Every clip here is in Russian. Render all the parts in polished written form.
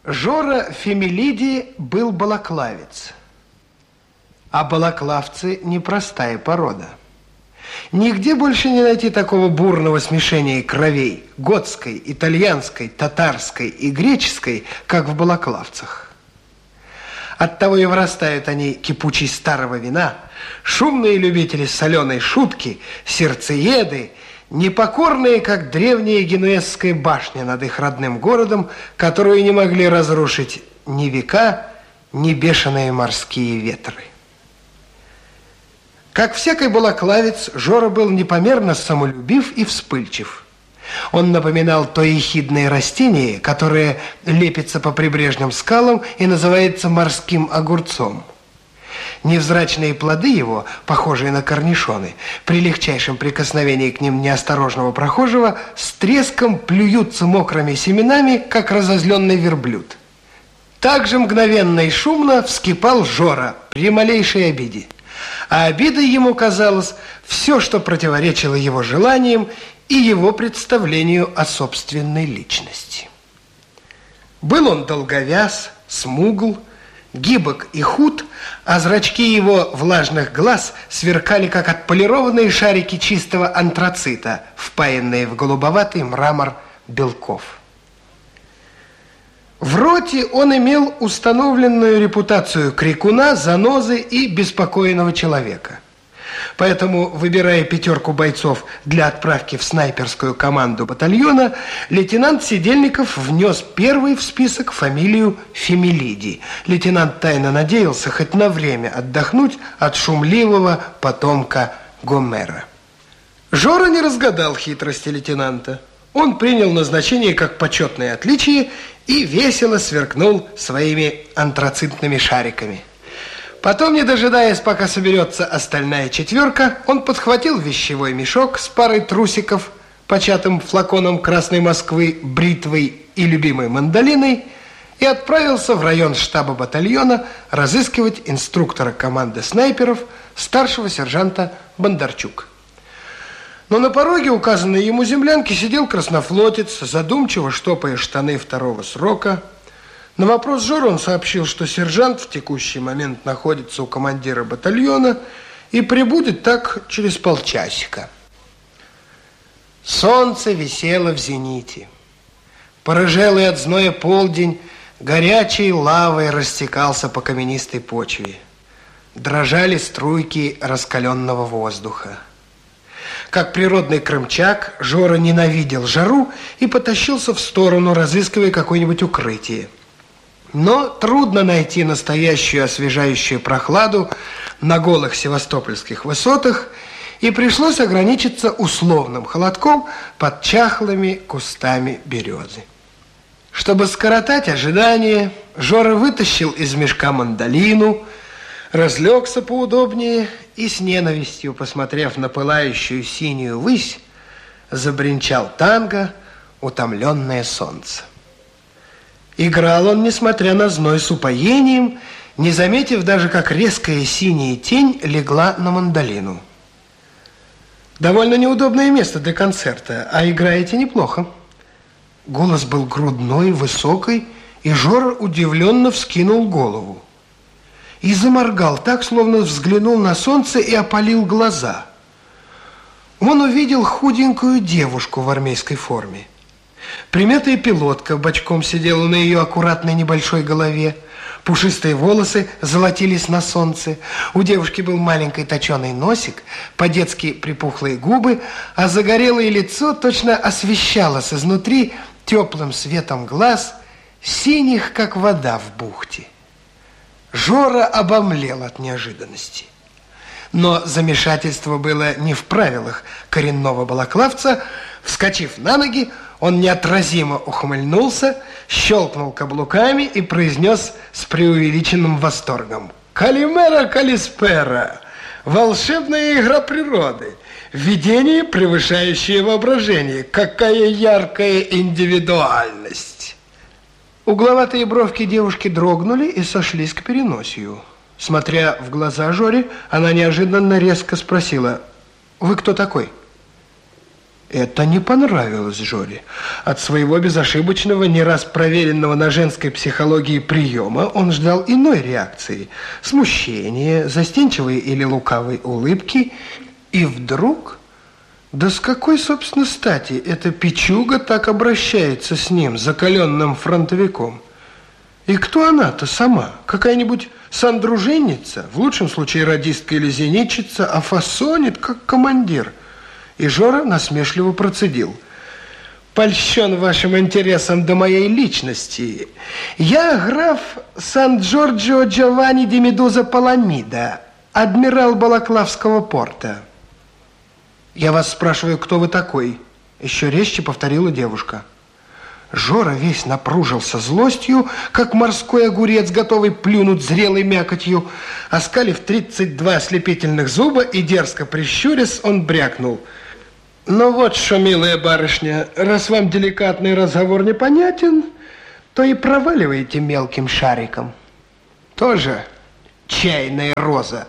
Жора Фемелиди был балаклавец. А балаклавцы – непростая порода. Нигде больше не найти такого бурного смешения кровей – готской, итальянской, татарской и греческой, как в балаклавцах. Оттого и вырастают они кипучей старого вина, шумные любители соленой шутки, сердцееды, непокорные, как древняя генуэзская башня над их родным городом, которую не могли разрушить ни века, ни бешеные морские ветры. Как всякий балаклавец, Жора был непомерно самолюбив и вспыльчив. Он напоминал то ехидное растение, которое лепится по прибрежным скалам и называется морским огурцом. Невзрачные плоды его, похожие на корнишоны, при легчайшем прикосновении к ним неосторожного прохожего, с треском плюются мокрыми семенами, как разозленный верблюд. Так же мгновенно и шумно вскипал Жора при малейшей обиде. А обидой ему казалось все, что противоречило его желаниям и его представлению о собственной личности. Был он долговяз, смугл, гибок и худ, а зрачки его влажных глаз сверкали, как отполированные шарики чистого антрацита, впаянные в голубоватый мрамор белков. В роте он имел установленную репутацию крикуна, занозы и беспокойного человека. Поэтому, выбирая 5 бойцов для отправки в снайперскую команду батальона, лейтенант Сидельников внес первый в список фамилию Фемелиди. Лейтенант тайно надеялся хоть на время отдохнуть от шумливого потомка Гомера. Жора не разгадал хитрости лейтенанта. Он принял назначение как почетное отличие и весело сверкнул своими антрацитными шариками. Потом, не дожидаясь, пока соберется остальная 4, он подхватил вещевой мешок с парой трусиков, початым флаконом Красной Москвы, бритвой и любимой мандолиной и отправился в район штаба батальона разыскивать инструктора команды снайперов, старшего сержанта Бондарчук. Но на пороге указанной ему землянки сидел краснофлотец, задумчиво штопая штаны 2-го срока. На вопрос Жоры он сообщил, что сержант в текущий момент находится у командира батальона и прибудет так через полчасика. Солнце висело в зените. Порыжелый от зноя полдень горячей лавой растекался по каменистой почве. Дрожали струйки раскаленного воздуха. Как природный крымчак, Жора ненавидел жару и потащился в сторону, разыскивая какое-нибудь укрытие. Но трудно найти настоящую освежающую прохладу на голых севастопольских высотах, и пришлось ограничиться условным холодком под чахлыми кустами березы. Чтобы скоротать ожидание, Жора вытащил из мешка мандолину, разлегся поудобнее и с ненавистью, посмотрев на пылающую синюю высь, забринчал танго «Утомленное солнце». Играл он, несмотря на зной, с упоением, не заметив даже, как резкая синяя тень легла на мандолину. Довольно неудобное место для концерта, а играете неплохо. Голос был грудной, высокий, и Жора удивленно вскинул голову. И заморгал так, словно взглянул на солнце и опалил глаза. Он увидел худенькую девушку в армейской форме. Примятая пилотка бочком сидела на ее аккуратной небольшой голове. Пушистые волосы золотились на солнце. У девушки был маленький точеный носик, по-детски припухлые губы, а загорелое лицо точно освещалось изнутри теплым светом глаз, синих, как вода в бухте. Жора обомлел от неожиданности. Но замешательство было не в правилах коренного балаклавца. Вскочив на ноги, он неотразимо ухмыльнулся, щелкнул каблуками и произнес с преувеличенным восторгом: «Калимера калиспера! Волшебная игра природы! Видение, превышающее воображение! Какая яркая индивидуальность!» Угловатые бровки девушки дрогнули и сошлись к переносию. Смотря в глаза Жоре, она неожиданно резко спросила: «Вы кто такой?» Это не понравилось Жоре. От своего безошибочного, не раз проверенного на женской психологии приема он ждал иной реакции. Смущения, застенчивой или лукавой улыбки. И вдруг... Да с какой, собственно, стати эта пичуга так обращается с ним, закаленным фронтовиком? И кто она-то сама? Какая-нибудь сандруженница? В лучшем случае радистка или зенитчица, а фасонит, как командир. И Жора насмешливо процедил: польщен вашим интересом до моей личности. Я граф Сан-Джорджио Джованни де Медуза Паламида, адмирал Балаклавского порта. Я вас спрашиваю, кто вы такой? Еще резче повторила девушка. Жора весь напружился злостью, как морской огурец, готовый плюнуть зрелой мякотью. Оскалив 32 ослепительных зуба и дерзко прищурясь, он брякнул: ну вот что, милая барышня, раз вам деликатный разговор непонятен, то и проваливайте мелким шариком. Тоже чайная роза.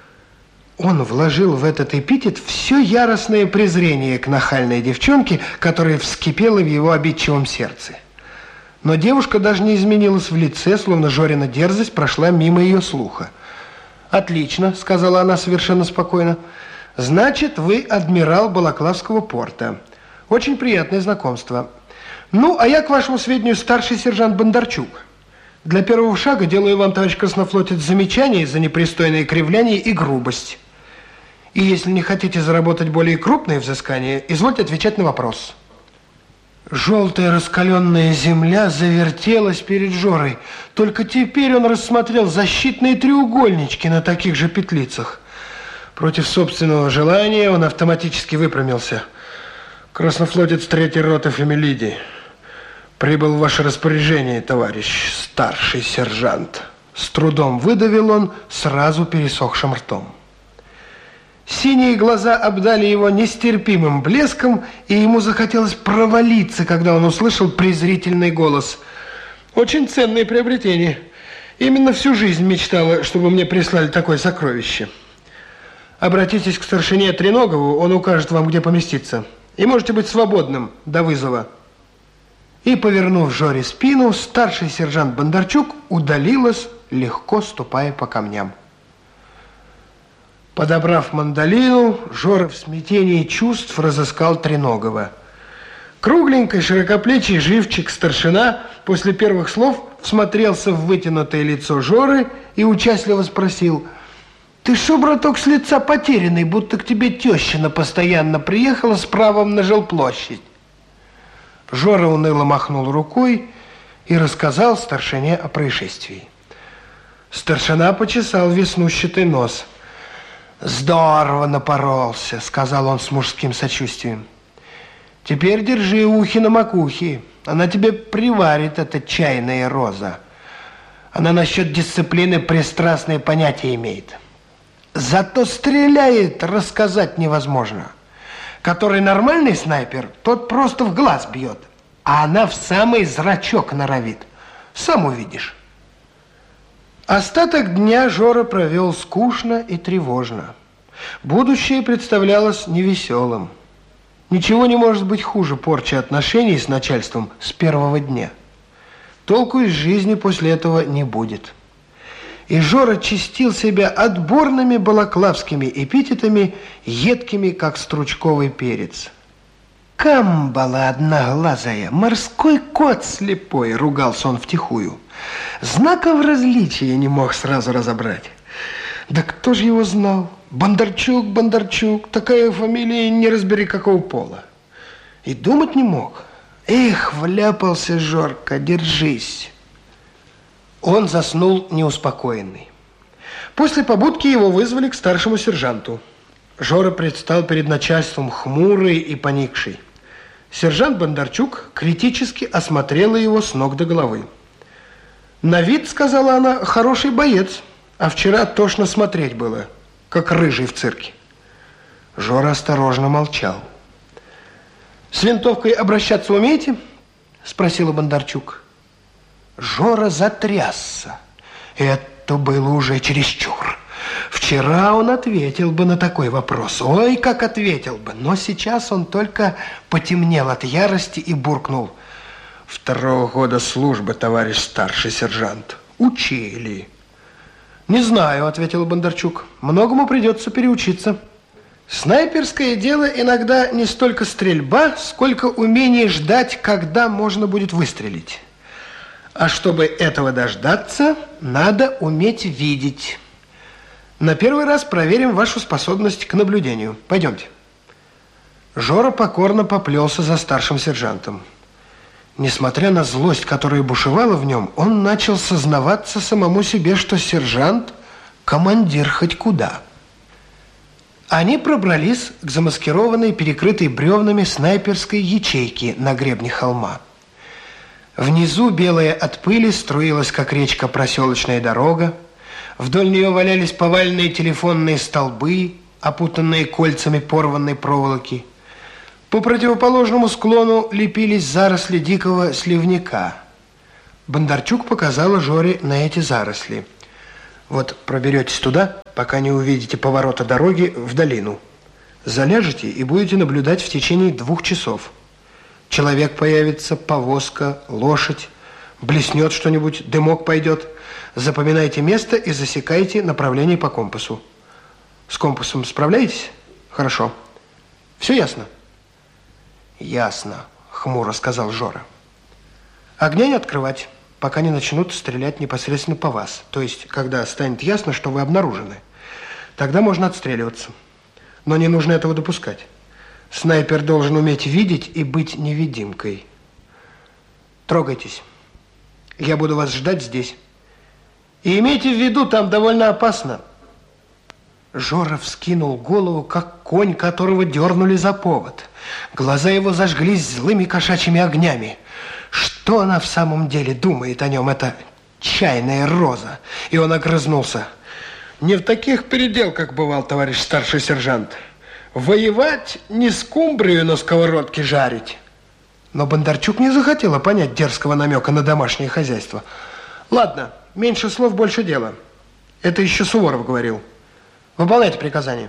Он вложил в этот эпитет все яростное презрение к нахальной девчонке, которая вскипела в его обидчивом сердце. Но девушка даже не изменилась в лице, словно Жорина дерзость прошла мимо ее слуха. «Отлично», — сказала она совершенно спокойно. «Значит, вы адмирал Балаклавского порта. Очень приятное знакомство. Ну, а я, к вашему сведению, старший сержант Бондарчук. Для первого шага делаю вам, товарищ краснофлотец, замечание за непристойное кривляние и грубость. И если не хотите заработать более крупные взыскания, извольте отвечать на вопрос». Желтая раскаленная земля завертелась перед Жорой. Только теперь он рассмотрел защитные треугольнички на таких же петлицах. Против собственного желания он автоматически выпрямился. «Краснофлотец 3-й роты Фемилиди. Прибыл в ваше распоряжение, товарищ старший сержант». С трудом выдавил он сразу пересохшим ртом. Синие глаза обдали его нестерпимым блеском, и ему захотелось провалиться, когда он услышал презрительный голос. «Очень ценное приобретение. Именно всю жизнь мечтала, чтобы мне прислали такое сокровище. Обратитесь к старшине Треногову, он укажет вам, где поместиться. И можете быть свободным до вызова». И, повернув Жоре спину, старший сержант Бондарчук удалилась, легко ступая по камням. Подобрав мандолину, Жора в смятении чувств разыскал Треногова. Кругленький, широкоплечий живчик-старшина после первых слов всмотрелся в вытянутое лицо Жоры и участливо спросил: «Ты шо, браток, с лица потерянный, будто к тебе тещина постоянно приехала с правом на жилплощадь?» Жора уныло махнул рукой и рассказал старшине о происшествии. Старшина почесал веснущатый нос. «Здорово напоролся», — сказал он с мужским сочувствием. «Теперь держи ухи на макухе. Она тебе приварит, эта чайная роза. Она насчет дисциплины пристрастное понятие имеет. Зато стреляет, рассказать невозможно. Который нормальный снайпер, тот просто в глаз бьет, а она в самый зрачок норовит. Сам увидишь». Остаток дня Жора провел скучно и тревожно. Будущее представлялось невеселым. Ничего не может быть хуже порчи отношений с начальством с первого дня. Толку из жизни после этого не будет. И Жора чистил себя отборными балаклавскими эпитетами, едкими, как стручковый перец. «Камбала одноглазая, морской кот слепой», — ругался он втихую. Знаков различия не мог сразу разобрать. Да кто же его знал? Бондарчук, Бондарчук, такая фамилия, не разбери какого пола. И думать не мог. Эх, вляпался Жорка, держись. Он заснул неуспокоенный. После побудки его вызвали к старшему сержанту. Жора предстал перед начальством хмурый и поникший. Сержант Бондарчук критически осмотрела его с ног до головы. «На вид, — сказала она, — хороший боец, а вчера тошно смотреть было, как рыжий в цирке». Жора осторожно молчал. «С винтовкой обращаться умеете?» — спросила Бондарчук. Жора затрясся. Это было уже чересчур. Вчера он ответил бы на такой вопрос. Ой, как ответил бы. Но сейчас он только потемнел от ярости и буркнул: 2-го года службы, товарищ старший сержант. Учили. Не знаю, ответил Бондарчук. Многому придется переучиться. Снайперское дело иногда не столько стрельба, сколько умение ждать, когда можно будет выстрелить. А чтобы этого дождаться, надо уметь видеть. На первый раз проверим вашу способность к наблюдению. Пойдемте. Жора покорно поплелся за старшим сержантом. Несмотря на злость, которая бушевала в нем, он начал сознаваться самому себе, что сержант – командир хоть куда. Они пробрались к замаскированной, перекрытой бревнами снайперской ячейке на гребне холма. Внизу, белая от пыли, струилась, как речка, проселочная дорога. Вдоль нее валялись поваленные телефонные столбы, опутанные кольцами порванной проволоки. По противоположному склону лепились заросли дикого сливняка. Бондарчук показала Жоре на эти заросли. Вот проберетесь туда, пока не увидите поворота дороги в долину. Заляжете и будете наблюдать в течение 2 часов. Человек появится, повозка, лошадь, блеснет что-нибудь, дымок пойдет. Запоминайте место и засекайте направление по компасу. С компасом справляетесь? Хорошо. Все ясно? Ясно, хмуро сказал Жора. Огня не открывать, пока не начнут стрелять непосредственно по вас. То есть, когда станет ясно, что вы обнаружены. Тогда можно отстреливаться. Но не нужно этого допускать. Снайпер должен уметь видеть и быть невидимкой. Трогайтесь. Я буду вас ждать здесь. И имейте в виду, там довольно опасно. Жора вскинул голову, как конь, которого дернули за повод. Глаза его зажглись злыми кошачьими огнями. Что она в самом деле думает о нем, эта чайная роза? И он огрызнулся. Не в таких переделках бывал, товарищ старший сержант. Воевать не скумбрию на сковородке жарить. Но Бондарчук не захотела понять дерзкого намека на домашнее хозяйство. Ладно, меньше слов, больше дела. Это еще Суворов говорил. Выполняйте приказание.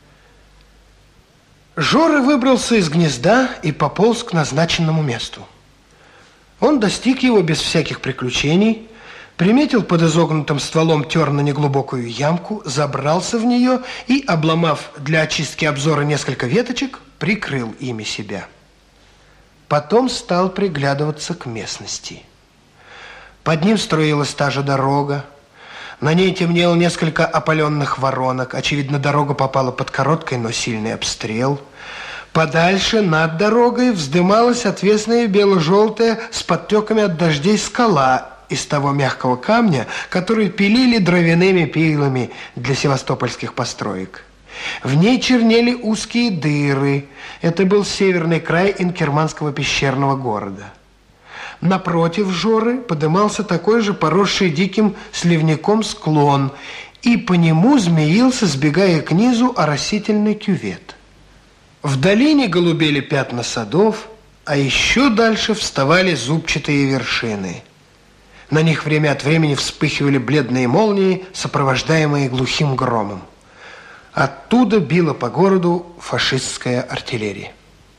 Жора выбрался из гнезда и пополз к назначенному месту. Он достиг его без всяких приключений, приметил под изогнутым стволом терно-неглубокую ямку, забрался в нее и, обломав для очистки обзора несколько веточек, прикрыл ими себя. Потом стал приглядываться к местности. Под ним строилась та же дорога. На ней темнело несколько опаленных воронок. Очевидно, дорога попала под короткий, но сильный обстрел. Подальше над дорогой вздымалась отвесная бело-желтая с подтеками от дождей скала из того мягкого камня, который пилили дровяными пилами для севастопольских построек. В ней чернели узкие дыры. Это был северный край инкерманского пещерного города. Напротив Жоры подымался такой же поросший диким сливняком склон, и по нему змеился, сбегая к низу, оросительный кювет. В долине голубели пятна садов, а еще дальше вставали зубчатые вершины. На них время от времени вспыхивали бледные молнии, сопровождаемые глухим громом. Оттуда била по городу фашистская артиллерия.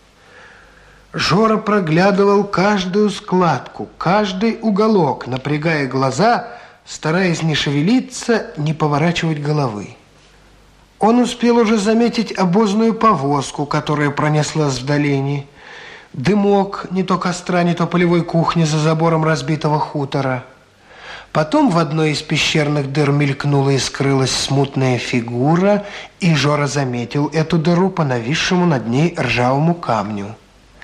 Жора проглядывал каждую складку, каждый уголок, напрягая глаза, стараясь не шевелиться, не поворачивать головы. Он успел уже заметить обозную повозку, которая пронеслась в долине, дымок не то костра, не то полевой кухни за забором разбитого хутора. Потом в одной из пещерных дыр мелькнула и скрылась смутная фигура, и Жора заметил эту дыру по нависшему над ней ржавому камню.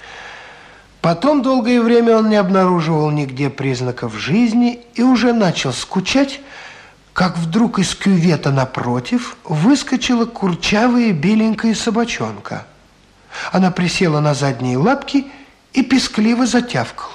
Потом долгое время он не обнаруживал нигде признаков жизни и уже начал скучать, как вдруг из кювета напротив выскочила курчавая беленькая собачонка. Она присела на задние лапки и пескливо затявкала.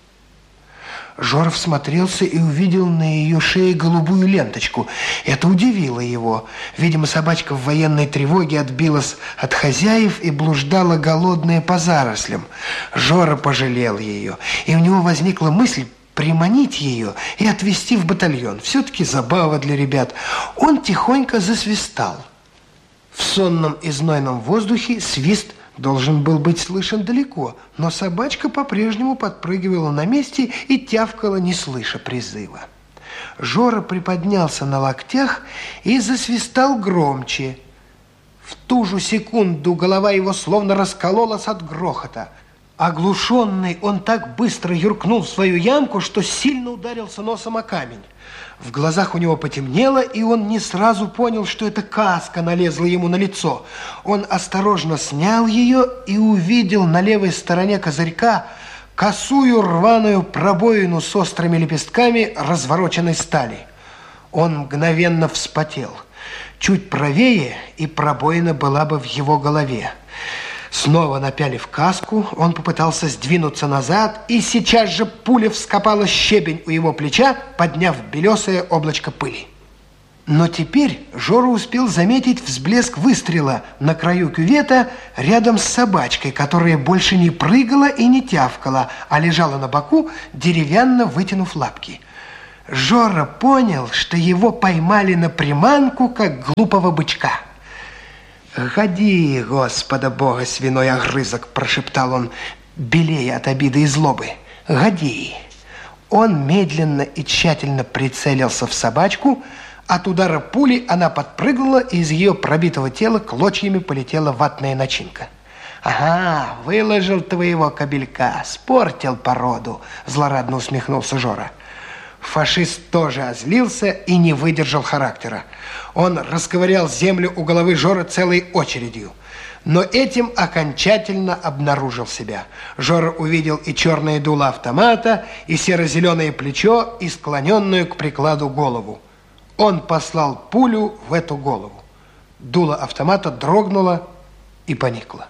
Жора всмотрелся и увидел на ее шее голубую ленточку. Это удивило его. Видимо, собачка в военной тревоге отбилась от хозяев и блуждала голодная по зарослям. Жора пожалел ее, и у него возникла мысль приманить ее и отвезти в батальон. Все-таки забава для ребят. Он тихонько засвистал. В сонном и знойном воздухе свист должен был быть слышен далеко, но собачка по-прежнему подпрыгивала на месте и тявкала, не слыша призыва. Жора приподнялся на локтях и засвистал громче. В ту же секунду голова его словно раскололась от грохота. Оглушенный, он так быстро юркнул в свою ямку, что сильно ударился носом о камень. В глазах у него потемнело, и он не сразу понял, что эта каска налезла ему на лицо. Он осторожно снял ее и увидел на левой стороне козырька косую рваную пробоину с острыми лепестками развороченной стали. Он мгновенно вспотел. Чуть правее, и пробоина была бы в его голове. Снова напялив каску, он попытался сдвинуться назад, и сейчас же пуля вскопала щебень у его плеча, подняв белесое облачко пыли. Но теперь Жора успел заметить взблеск выстрела на краю кювета рядом с собачкой, которая больше не прыгала и не тявкала, а лежала на боку, деревянно вытянув лапки. Жора понял, что его поймали на приманку, как глупого бычка. «Годи, Господа Бога, свиной огрызок!» – прошептал он, белея от обиды и злобы. «Годи!» Он медленно и тщательно прицелился в собачку. От удара пули она подпрыгнула, и из ее пробитого тела клочьями полетела ватная начинка. «Ага, выложил твоего кобелька, спортил породу!» – злорадно усмехнулся Жора. Фашист тоже озлился и не выдержал характера. Он расковырял землю у головы Жоры целой очередью. Но этим окончательно обнаружил себя. Жора увидел и черное дуло автомата, и серо-зеленое плечо, и склоненную к прикладу голову. Он послал пулю в эту голову. Дуло автомата дрогнуло и поникло.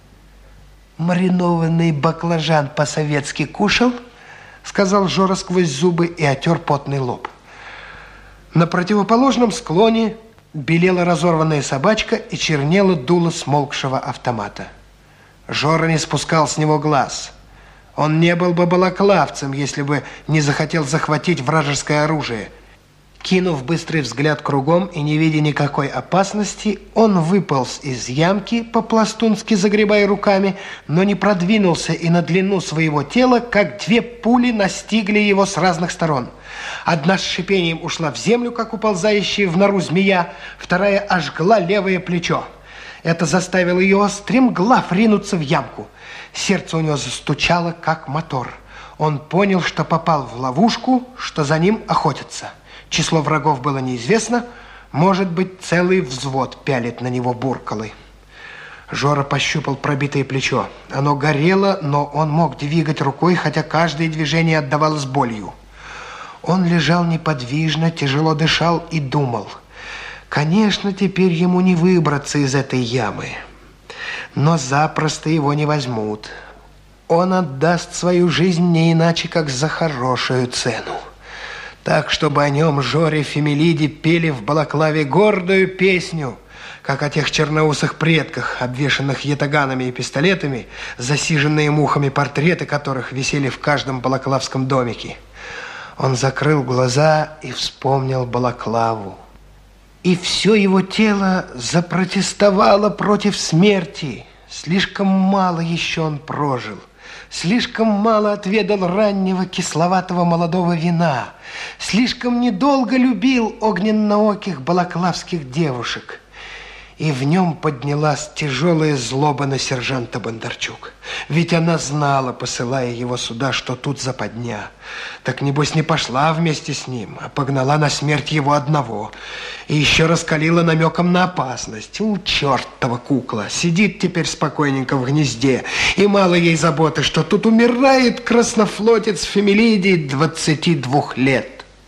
«Маринованный баклажан по-советски кушал?» — сказал Жора сквозь зубы и отер потный лоб. На противоположном склоне белела разорванная собачка и чернело дуло смолкшего автомата. Жора не спускал с него глаз. Он не был бы балаклавцем, если бы не захотел захватить вражеское оружие. Кинув быстрый взгляд кругом и не видя никакой опасности, он выполз из ямки, по-пластунски загребая руками, но не продвинулся и на длину своего тела, как две пули настигли его с разных сторон. Одна с шипением ушла в землю, как уползающая в нору змея, вторая ожгла левое плечо. Это заставило ее стремглав ринуться в ямку. Сердце у него застучало, как мотор. Он понял, что попал в ловушку, что за ним охотятся. Число врагов было неизвестно. Может быть, целый взвод пялит на него буркалы. Жора пощупал пробитое плечо. Оно горело, но он мог двигать рукой, хотя каждое движение отдавалось болью. Он лежал неподвижно, тяжело дышал и думал. Конечно, теперь ему не выбраться из этой ямы. Но запросто его не возьмут. Он отдаст свою жизнь не иначе, как за хорошую цену. Так, чтобы о нем Жоре Фемелиде пели в балаклаве гордую песню, как о тех черноусых предках, обвешанных ятаганами и пистолетами, засиженные мухами портреты которых висели в каждом балаклавском домике. Он закрыл глаза и вспомнил балаклаву. И все его тело запротестовало против смерти. Слишком мало еще он прожил. Слишком мало отведал раннего кисловатого молодого вина. Слишком недолго любил огненнооких балаклавских девушек. И в нем поднялась тяжелая злоба на сержанта Бондарчук. Ведь она знала, посылая его сюда, что тут западня. Так, небось, не пошла вместе с ним, а погнала на смерть его одного. И еще раскалила намеком на опасность. Чертова кукла! Сидит теперь спокойненько в гнезде. И мало ей заботы, что тут умирает краснофлотец Фемелиди 22 лет.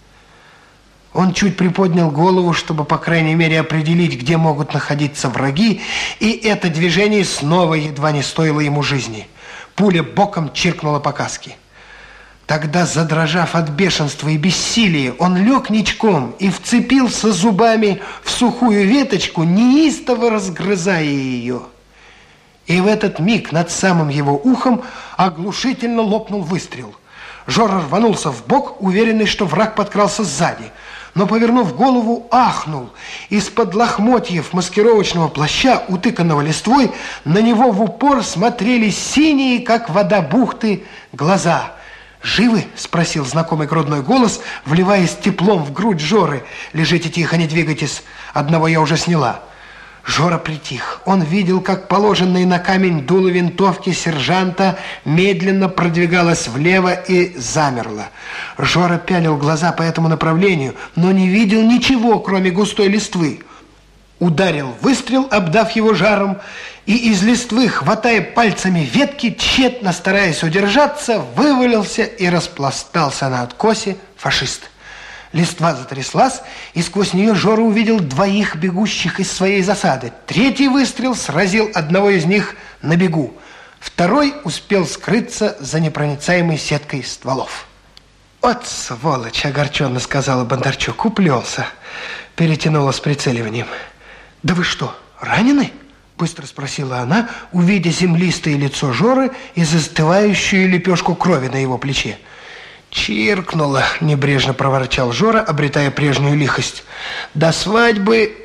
Он чуть приподнял голову, чтобы, по крайней мере, определить, где могут находиться враги, и это движение снова едва не стоило ему жизни. Пуля боком чиркнула по каске. Тогда, задрожав от бешенства и бессилия, он лег ничком и вцепился зубами в сухую веточку, неистово разгрызая ее. И в этот миг над самым его ухом оглушительно лопнул выстрел. Жора рванулся в бок, уверенный, что враг подкрался сзади. Но, повернув голову, ахнул. Из-под лохмотьев маскировочного плаща, утыканного листвой, на него в упор смотрели синие, как вода бухты, глаза. «Живы?» – спросил знакомый грудной голос, вливаясь теплом в грудь Жоры. «Лежите тихо, не двигайтесь. Одного я уже сняла». Жора притих. Он видел, как положенное на камень дуло винтовки сержанта медленно продвигалось влево и замерло. Жора пялил глаза по этому направлению, но не видел ничего, кроме густой листвы. Ударил выстрел, обдав его жаром, и из листвы, хватая пальцами ветки, тщетно стараясь удержаться, вывалился и распластался на откосе фашист. Листва затряслась, и сквозь нее Жора увидел двоих бегущих из своей засады. Третий выстрел сразил одного из них на бегу. Второй успел скрыться за непроницаемой сеткой стволов. «Вот сволочь!» – огорченно сказала Бондарчук. «Уплелся!» – перетянула с прицеливанием. «Да вы что, ранены?» – быстро спросила она, увидя землистое лицо Жоры и застывающую лепешку крови на его плече. «Чиркнуло», – небрежно проворчал Жора, обретая прежнюю лихость. «До свадьбы